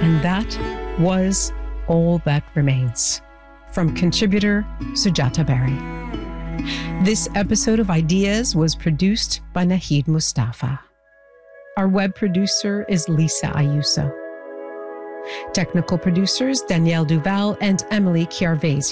And that was All That Remains, from contributor Sujata Berry. This episode of Ideas was produced by Nahid Mustafa. Our web producer is Lisa Ayuso. Technical producers Danielle Duval and Emily Chiarvesi.